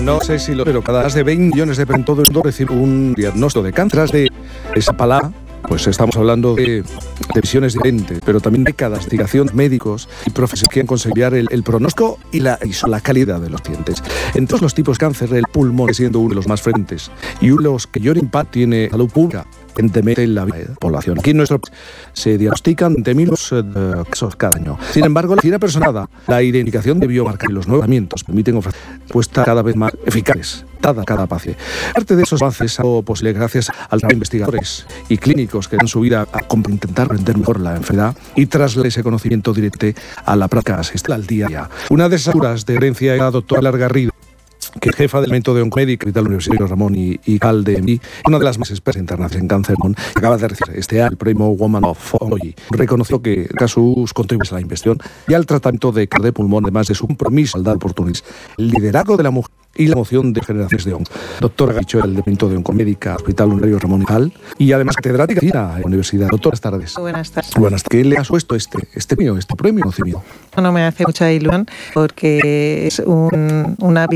No sé si lo... Pero cada más de 20 millones de personas en todo el mundo reciben un diagnóstico de cáncer. De esa palabra, pues estamos hablando de visiones diferentes, pero también de cada investigación médicos y profesionales que quieren conseguir el pronóstico y la calidad de los pacientes. En todos los tipos de cáncer, el pulmón siendo uno de los más frecuentes y uno de los que mayor impacto tiene salud pública en la población. Aquí en nuestro país se diagnostican 20.000 casos cada año. Sin embargo, la medicina personalizada, la identificación de biomarcadores y los nuevos tratamientos permiten ofrecer respuestas cada vez más eficaces a cada paciente. Parte de esos avances ha sido posible gracias a los investigadores y clínicos que dan su vida a intentar comprender mejor la enfermedad y trasladar ese conocimiento directo a la práctica asistencial al día a día. Una de esas figuras de herencia era la doctora Pilar Garrido, que es jefa del Departamento de Oncomédica de la Universidad Ramón y Cal de MI, una de las más expertas internacionales en cáncer, que acaba de recibir este año el premio Woman of Oncology. Reconoció que sus contribuciones a la investigación y al tratamiento de cáncer de pulmón, además de su compromiso al dar oportunidades, el liderazgo de la mujer y la promoción de generaciones de oncólogos. Doctora Gacho, del Departamento de Oncomédica, Hospital Universitario Ramón y Cal, y además catedrática en la Universidad. Doctora, buenas tardes. Buenas tardes. Buenas tardes. ¿Qué le ha supuesto este premio conocimiento? Bueno, me hace mucha ilusión porque es una